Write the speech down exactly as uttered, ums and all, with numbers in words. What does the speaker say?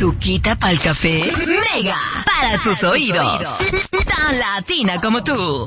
Musiquita pa'l café. Mega. Para tus oídos. Tan latina como tú.